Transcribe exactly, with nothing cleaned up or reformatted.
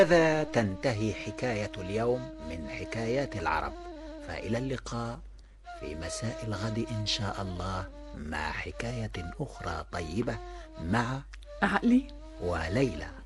هذا تنتهي حكاية اليوم من حكايات العرب، فإلى اللقاء في مساء الغد إن شاء الله مع حكاية أخرى طيبة مع عقلي وليلى.